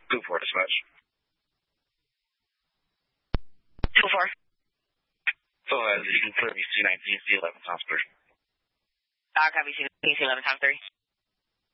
2-4 dispatch. 2-4. So as you can confirm, C19, C11, sounds clear. Copy, C11, sounds 3.